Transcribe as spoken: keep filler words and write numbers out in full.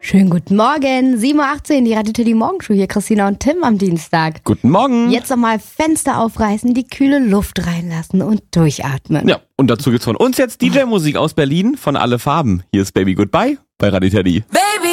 Schönen guten Morgen, sieben Uhr achtzehn, die Radio Teddy Morgenshow hier, Christina und Tim am Dienstag. Guten Morgen. Jetzt nochmal Fenster aufreißen, die kühle Luft reinlassen und durchatmen. Ja, und dazu gibt's von uns jetzt D J-Musik aus Berlin von Alle Farben. Hier ist Baby Goodbye bei Radio Teddy. Baby